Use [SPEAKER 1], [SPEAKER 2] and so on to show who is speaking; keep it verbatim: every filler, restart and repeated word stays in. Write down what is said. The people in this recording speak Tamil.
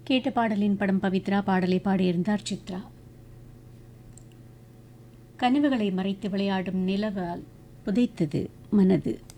[SPEAKER 1] கேட்ட பாடலின் படம் பவித்ரா. பாடலை பாடியிருந்தார் சித்ரா. கனவுகளை மறைத்து விளையாடும் நிலவால் புதைத்தது மனது.